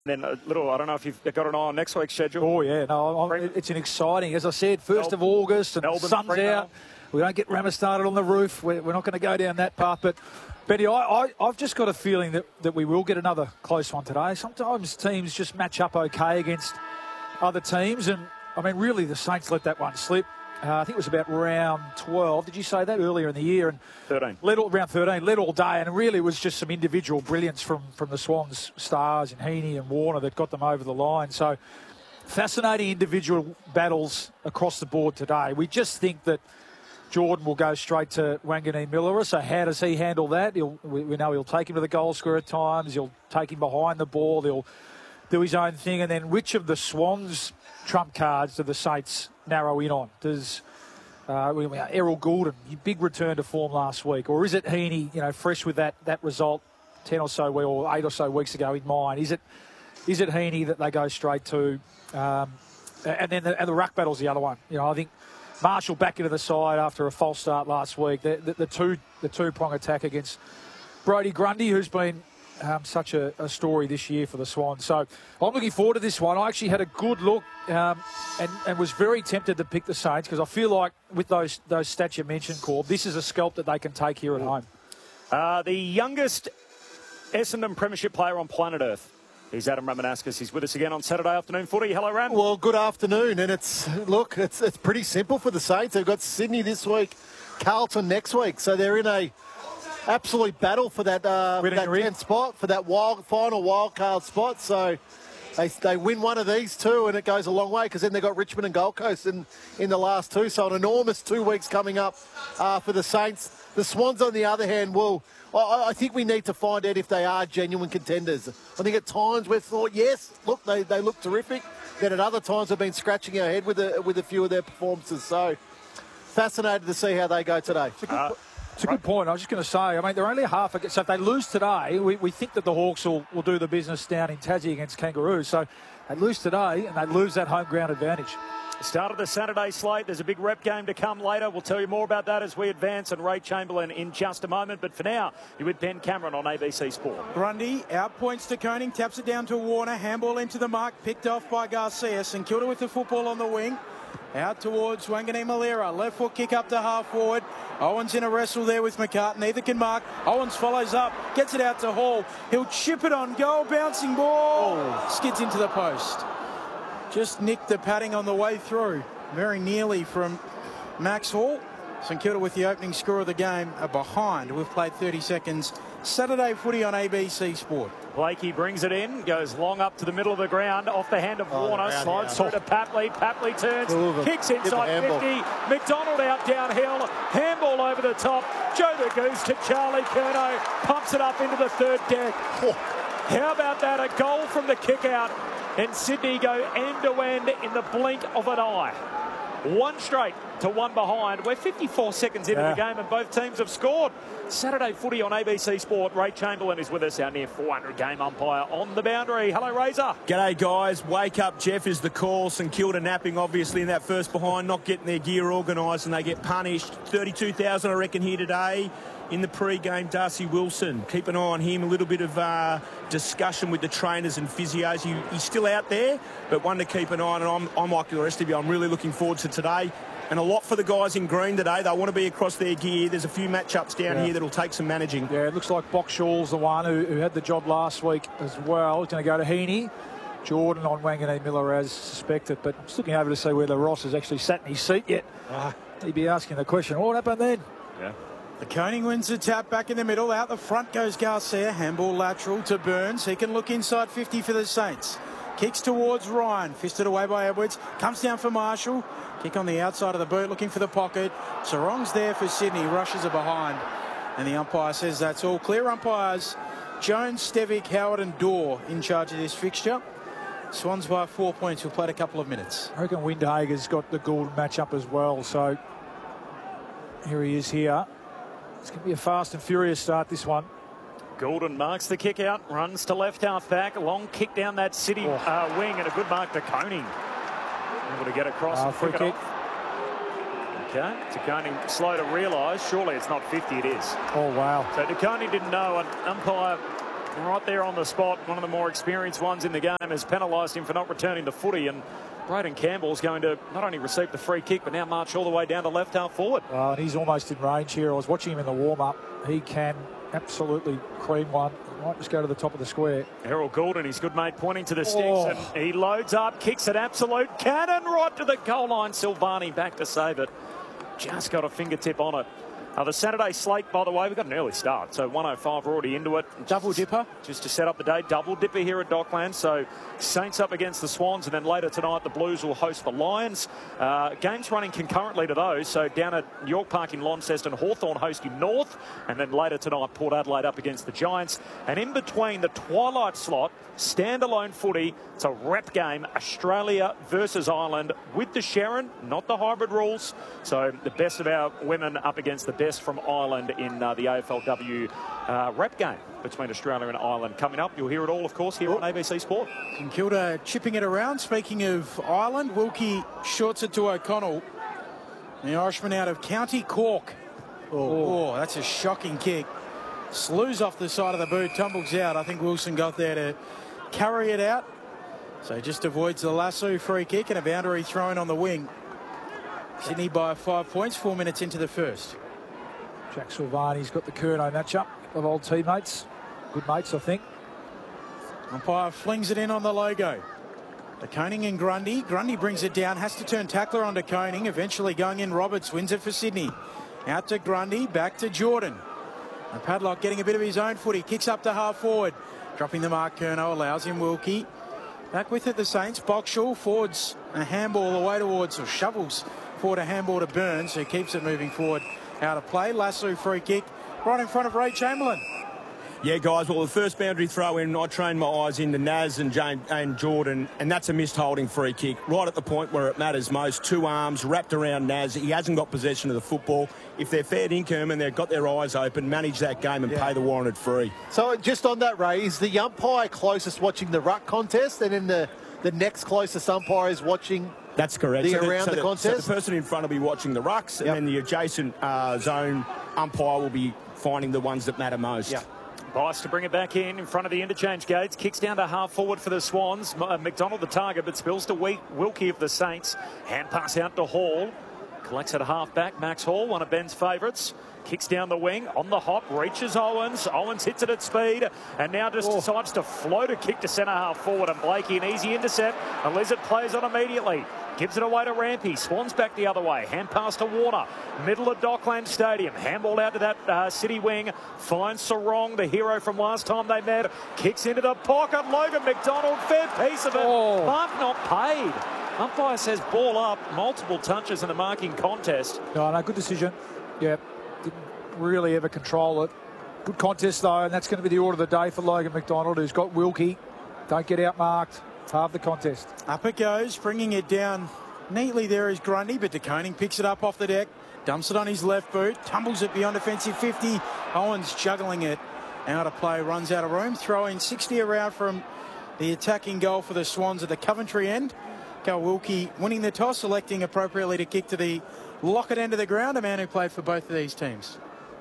Then a little, I don't know if you've got an eye on next week's schedule. Oh, yeah. No, it's an exciting, as I said, 1st of August and Melbourne, sun's Fremantle. out. We don't get Rammer started on the roof. We're not going to go down that path. But, Benny, I've just got a feeling that we will get another close one today. Sometimes teams just match up okay against other teams. And, I mean, really, the Saints let that one slip. I think it was about round 12. Did you say that earlier in the year? And 13. Round 13, led all day. And really, it was just some individual brilliance from the Swans stars and Heaney and Warner that got them over the line. So, fascinating individual battles across the board today. We just think that Jordan will go straight to Wanganeen-Milera. So how does he handle that? We know he'll take him to the goal square at times. He'll take him behind the ball. He'll do his own thing. And then which of the Swans' trump cards do the Saints narrow in on? Does Errol Goulden, big return to form last week? Or is it Heaney, fresh with that result 10 or so or 8 or so weeks ago in mind? Is it Heaney that they go straight to? And then the ruck battle's the other one. I think Marshall back into the side after a false start last week. The two-prong attack against Brodie Grundy, who's been such a story this year for the Swans. So I'm looking forward to this one. I actually had a good look and was very tempted to pick the Saints because I feel like with those stats you mentioned, Corb, this is a scalp that they can take here at home. The youngest Essendon Premiership player on planet Earth. He's Adam Ramanauskas. He's with us again on Saturday afternoon footy. Hello, Ram. Well, good afternoon. And it's pretty simple for the Saints. They've got Sydney this week, Carlton next week. So they're in a absolute battle for that 10th spot, for that final wild card spot. So they win one of these two and it goes a long way because then they've got Richmond and Gold Coast in the last two. So an enormous 2 weeks coming up for the Saints. The Swans, on the other hand, I think we need to find out if they are genuine contenders. I think at times we've thought, yes, look, they look terrific. Then at other times we've been scratching our head with a few of their performances. So fascinated to see how they go today. It's a good point. I was just going to say, I mean, they're only half. So if they lose today, we think that the Hawks will do the business down in Tassie against Kangaroos. So they lose today and they lose that home ground advantage. Start of the Saturday slate. There's a big rep game to come later. We'll tell you more about that as we advance, and Ray Chamberlain in just a moment. But for now, you're with Ben Cameron on ABC Sport. Grundy out points to Koning, taps it down to Warner. Handball into the mark, picked off by Garcia. St Kilda with the football on the wing. Out towards Wanganeen-Milera. Left foot kick up to half forward. Owens in a wrestle there with McCartan. Neither can mark. Owens follows up. Gets it out to Hall. He'll chip it on goal. Bouncing ball. Skids into the post. Just nicked the padding on the way through. Very nearly from Max Hall. St Kilda with the opening score of the game are behind. We've played 30 seconds. Saturday footy on ABC Sport. Blakey brings it in, goes long up to the middle of the ground, off the hand of Warner, slides through to Papley. Papley turns, kicks inside 50. McDonald out downhill, handball over the top. Joe the Goose to Charlie Curnow, pumps it up into the third deck. How about that? A goal from the kick out, and Sydney go end to end in the blink of an eye. One straight to one behind. We're 54 seconds into the game and both teams have scored. Saturday footy on ABC Sport. Ray Chamberlain is with us, our near 400 game umpire on the boundary. Hello, Razor. G'day, guys. Wake up, Jeff is the call. St Kilda napping, obviously, in that first behind, not getting their gear organised, and they get punished. 32,000, I reckon, here today. In the pre-game, Darcy Wilson. Keep an eye on him. A little bit of discussion with the trainers and physios. He's still out there, but one to keep an eye on. And I'm like the rest of you. I'm really looking forward to today. And a lot for the guys in green today. They want to be across their gear. There's a few matchups down here that'll take some managing. Yeah, it looks like Boxshaw's the one who had the job last week as well. He's going to go to Heaney. Jordan on Wanganeen-Milera as suspected. But I'm just looking over to see whether Ross has actually sat in his seat yet. He'd be asking the question, what happened then? Yeah. The Koning wins the tap back in the middle. Out the front goes Garcia. Handball lateral to Burns. He can look inside 50 for the Saints. Kicks towards Ryan. Fisted away by Edwards. Comes down for Marshall. Kick on the outside of the boot, looking for the pocket. Sarong's there for Sydney. Rushes are behind. And the umpire says that's all clear. Umpires Jones, Stevic, Howard and Dorr in charge of this fixture. Swans by 4 points. We've played a couple of minutes. I reckon Windhager's got the Gould match up as well. So here he is here. It's going to be a fast and furious start, this one. Goulden marks the kick out, runs to left half back, long kick down that City wing, and a good mark to Koning. Able to get across and free kick. Okay, to Koning slow to realise, surely it's not 50, it is. Oh, wow. So De Koning didn't know, an umpire right there on the spot. One of the more experienced ones in the game has penalised him for not returning the footy, and Braden Campbell's going to not only receive the free kick, but now march all the way down to left half forward. And he's almost in range here. I was watching him in the warm-up. He can absolutely cream one. He might just go to the top of the square. Errol Goulden, his good mate, pointing to the sticks, and he loads up, kicks an absolute cannon right to the goal line. Silvani back to save it. Just got a fingertip on it. The Saturday slate, by the way, we've got an early start, so 1:05 we're already into it. Double dipper. Just to set up the day, double dipper here at Docklands. So Saints up against the Swans, and then later tonight the Blues will host the Lions. Games running concurrently to those. So down at York Park in Launceston, Hawthorn hosting North, and then later tonight Port Adelaide up against the Giants. And in between the twilight slot, standalone footy. It's a rep game, Australia versus Ireland with the Sharon, not the hybrid rules. So the best of our women up against the best from Ireland in the AFLW rep game between Australia and Ireland. Coming up, you'll hear it all, of course, here on ABC Sport. St Kilda chipping it around. Speaking of Ireland, Wilkie shorts it to O'Connell. The Irishman out of County Cork. Oh, that's a shocking kick. Slews off the side of the boot, tumbles out. I think Wilson got there to carry it out. So just avoids the lasso free kick and a boundary thrown on the wing. Sydney by 5 points, 4 minutes into the first. Jack Silvani's got the Curnow matchup of old teammates. Good mates, I think. Umpire flings it in on the logo. The Koning and Grundy. Grundy brings it down, has to turn tackler onto Koning. Eventually going in, Roberts wins it for Sydney. Out to Grundy, back to Jordan. And Padlock getting a bit of his own footy. Kicks up to half forward. Dropping the mark, Curnow allows him Wilkie. Back with it, the Saints. Boxall forwards a handball away towards, or shovels forward a handball to Burns, who keeps it moving forward out of play. Lasso free kick right in front of Ray Chamberlain. Yeah, guys, well, the first boundary throw in, I trained my eyes into Naz and Jordan, and that's a missed holding free kick. Right at the point where it matters most. Two arms wrapped around Naz. He hasn't got possession of the football. If they're fair income and they've got their eyes open, manage that game and pay the warranted free. So just on that, Ray, is the umpire closest watching the ruck contest, and then the next closest umpire is watching... That's correct. The contest? So the person in front will be watching the rucks, and then the adjacent zone umpire will be finding the ones that matter most. Yeah. Bice to bring it back in front of the interchange gates. Kicks down to half forward for the Swans. McDonald the target, but spills to Wilkie of the Saints. Hand pass out to Hall. Collects at half back. Max Hall, one of Ben's favourites. Kicks down the wing, on the hop, reaches Owens. Owens hits it at speed, and now just decides to float a kick to centre half forward. And Blakey, an easy intercept. And Lizard plays on immediately. Gives it away to Rampy. Swans back the other way. Hand pass to Warner. Middle of Dockland Stadium. Handball out to that City wing. Finds Sarong, the hero from last time they met. Kicks into the pocket. Logan McDonald, fair piece of it. Bump not paid. Umpire says ball up. Multiple touches in the marking contest. No, good decision. Yeah, didn't really ever control it. Good contest, though, and that's going to be the order of the day for Logan McDonald, who's got Wilkie. Don't get outmarked. Half the contest. Up it goes, bringing it down neatly there is Grundy, but DeConing picks it up off the deck, dumps it on his left boot, tumbles it beyond defensive 50. Owens juggling it out of play, runs out of room, throwing 60 around from the attacking goal for the Swans at the Coventry end. Cal Wilkie winning the toss, selecting appropriately to kick to the Lockett end of the ground, a man who played for both of these teams.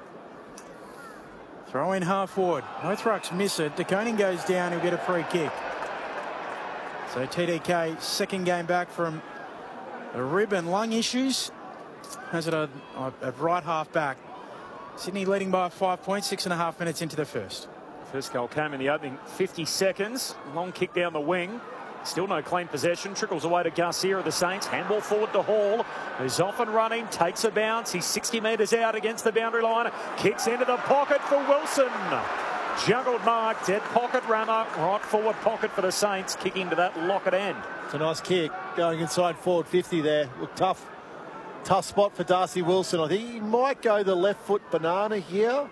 Throw in half forward. Both rucks miss it. DeConing goes down, he'll get a free kick. So TDK, second game back from rib and lung issues. Has it at right half back. Sydney leading by 5 points, 6.5 minutes into the first. First goal came in the opening 50 seconds. Long kick down the wing. Still no clean possession. Trickles away to Garcia of the Saints. Handball forward to Hall, who's off and running. Takes a bounce. He's 60 metres out against the boundary line. Kicks into the pocket for Wilson. Juggled mark, dead pocket runner, right forward pocket for the Saints, kicking to that Lockett end. It's a nice kick, going inside forward 50 there. Look, tough spot for Darcy Wilson. I think he might go the left foot banana here.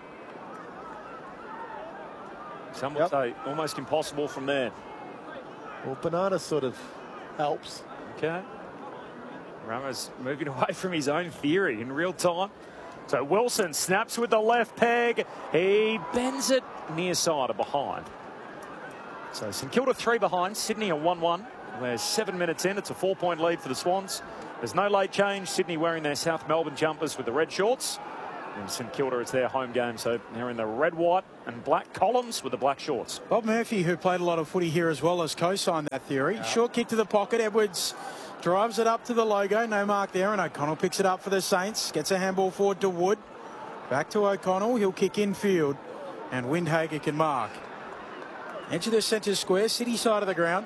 Some would say almost impossible from there. Well, banana sort of helps. Okay. Ramos moving away from his own theory in real time. So Wilson snaps with the left peg. He bends it near side or behind. So St Kilda 3 behind. Sydney a 1-1. We're 7 minutes in. It's a 4-point lead for the Swans. There's no late change. Sydney wearing their South Melbourne jumpers with the red shorts. And St Kilda, it's their home game, so they're in the red, white and black columns with the black shorts. Bob Murphy, who played a lot of footy here as well, has co-signed that theory. Yeah. Short kick to the pocket. Edwards drives it up to the logo. No mark there, and O'Connell picks it up for the Saints. Gets a handball forward to Wood. Back to O'Connell. He'll kick infield, and Windhager can mark. Edge of the centre square, city side of the ground.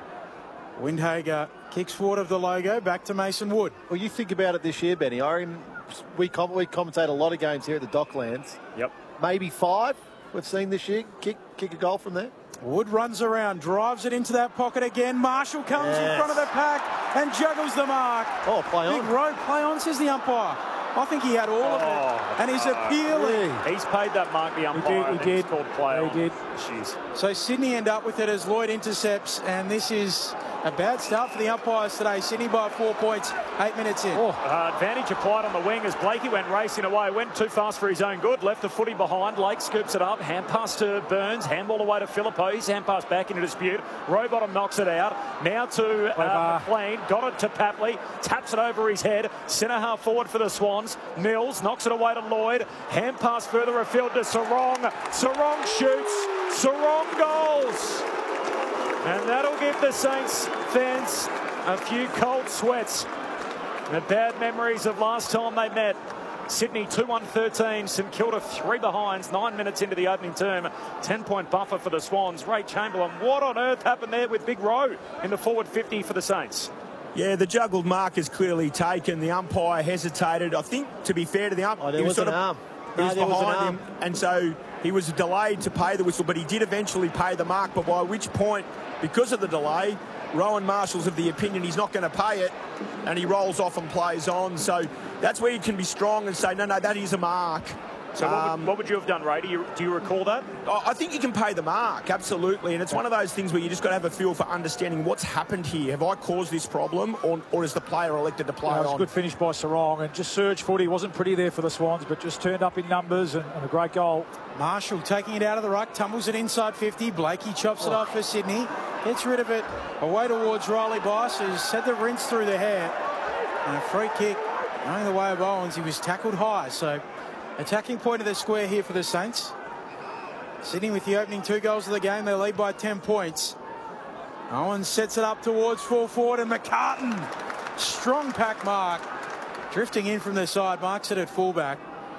Windhager kicks forward of the logo, back to Mason Wood. Well, you think about it this year, Benny. We commentate a lot of games here at the Docklands. Yep. Maybe 5 we've seen this year. Kick a goal from there. Wood runs around, drives it into that pocket again. Marshall comes in front of the pack and juggles the mark. Oh, play on. Big road, play on, says the umpire. I think he had all of it, and he's appealing. He's paid that mark, the umpire. He did. Called play on. He did. Jeez. So Sydney end up with it as Lloyd intercepts, and this is a bad start for the umpires today. Sydney by 4 points, 8 minutes in. Advantage applied on the wing as Blakey went racing away. Went too fast for his own good. Left the footy behind. Lake scoops it up. Hand pass to Burns. Handball away to Filippo. His hand pass back into dispute. Rowbottom knocks it out. Now to McLean. Got it to Papley. Taps it over his head. Centre half forward for the Swans. Mills knocks it away to Lloyd. Hand pass further afield to Sarong. Sarong shoots. Sarong goals. And that'll give the Saints fans a few cold sweats. The bad memories of last time they met. Sydney 2-1-13, St Kilda 3 behinds, 9 minutes into the opening term. 10-point buffer for the Swans. Ray Chamberlain, what on earth happened there with Big Rowe in the forward 50 for the Saints? Yeah, the juggled mark is clearly taken. The umpire hesitated. I think, to be fair to the umpire, there was an arm. He was behind him, and so he was delayed to pay the whistle, but he did eventually pay the mark, but by which point, because of the delay, Rowan Marshall's of the opinion he's not going to pay it, and he rolls off and plays on. So that's where you can be strong and say, no, that is a mark. So what would you have done, Ray? Do you recall that? I think you can pay the mark, absolutely. And it's one of those things where you just got to have a feel for understanding what's happened here. Have I caused this problem, or is the player elected to play on? It was a good finish by Sarong, and just surge footy. Wasn't pretty there for the Swans, but just turned up in numbers and a great goal. Marshall taking it out of the ruck, tumbles it inside 50. Blakey chops it off for Sydney. Gets rid of it away towards Riley Bice, who's had the rinse through the hair. And a free kick going the way of Owens. He was tackled high, so attacking point of the square here for the Saints. Sydney with the opening 2 goals of the game. They lead by 10 points. Owens sets it up towards full forward, and McCartan, strong pack mark, drifting in from the side, marks it at fullback.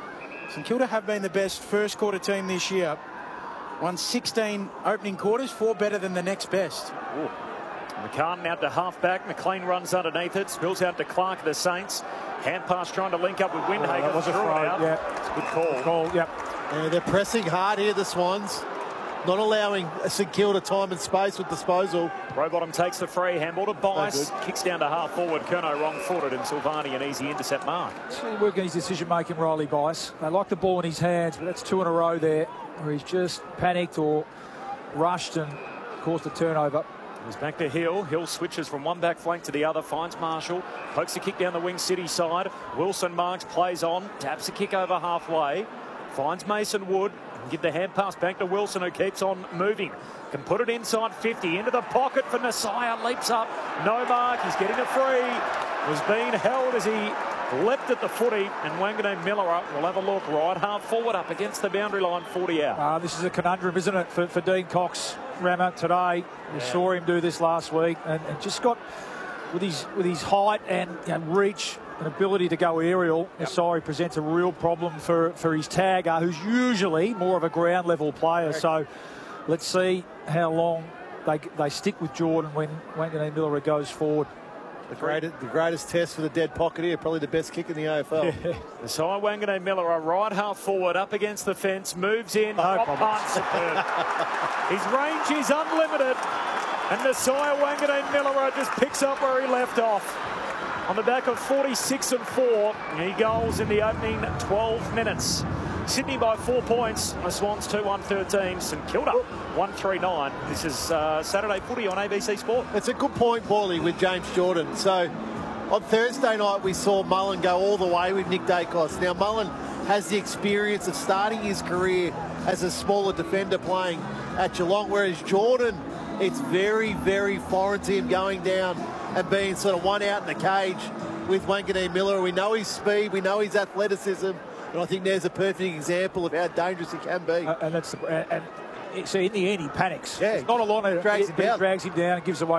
St Kilda have been the best first quarter team this year. Won 16 opening quarters, 4 better than the next best. Ooh. McCartan out to half-back. McLean runs underneath it. Spills out to Clark of the Saints. Hand pass trying to link up with Windhager. That was a throw, yeah. Good call. Good call, yep. Yeah, they're pressing hard here, the Swans. Not allowing St Kilda time and space with disposal. Rowbottom takes the free. Handball to Bice. Kicks down to half-forward. Kerno wrong-footed, and Silvani an easy intercept mark. Working his decision-making, Riley Bice. They like the ball in his hands, but that's 2 in a row there where he's just panicked or rushed and caused a turnover. He's back to Hill. Hill switches from one back flank to the other, finds Marshall, pokes a kick down the wing City side. Wilson marks, plays on, taps a kick over halfway, finds Mason Wood, give the hand pass back to Wilson, who keeps on moving. Can put it inside 50, into the pocket for Nasiah, leaps up, no mark, he's getting a free. Was being held as he leapt at the footy, and Wanganeen Miller will have a look right half forward up against the boundary line, 40 out. This is a conundrum, isn't it, for Dean Cox, Rammer, today. We saw him do this last week, and just got with his height and reach and ability to go aerial. Nasiah presents a real problem for his tagger, who's usually more of a ground level player. So let's see how long they stick with Jordan when Wanganeen Miller goes forward. The greatest test for the dead pocket here, probably the best kick in the AFL. Nasiah Wanganeen Miller, a right half forward up against the fence, moves in, drop punt, superb. His range is unlimited, and Nasiah Wanganeen Miller just picks up where he left off. On the back of 46 and 4, he goals in the opening 12 minutes. Sydney by 4 points. The Swans 2-1-13. St Kilda 1-3-9. This is Saturday footy on ABC Sport. It's a good point, Paulie, with James Jordan. So on Thursday night, we saw Mullen go all the way with Nick Dacos. Now, Mullen has the experience of starting his career as a smaller defender playing at Geelong, whereas Jordan, it's very, very foreign to him going down and being sort of one out in the cage with Wanganeen Miller. We know his speed, we know his athleticism, And I think there's a perfect example of how dangerous it can be. And that's the, and so in the end, he panics. Yeah, it's not a lot of drags him down. Drags him down and gives away